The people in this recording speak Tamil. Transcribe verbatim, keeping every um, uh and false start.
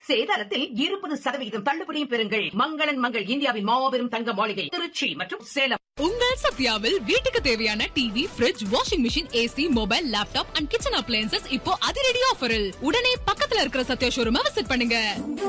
சேதாரத்தில் இருபது சதவிகிதம் தள்ளுபடியும் பெறுங்கள். மங்களன் மங்கள் இந்தியாவின் மாபெரும் தங்க மாளிகை, திருச்சி மற்றும் சேலம். உங்கள் சத்யாவில் வீட்டுக்கு தேவையான TV, fridge, washing machine, AC, mobile, laptop and kitchen appliances இப்போ அதிரடி ஆஃபரில். உடனே பக்கத்துல இருக்கிற சத்யா ஷோரூமை விசிட் பண்ணுங்க.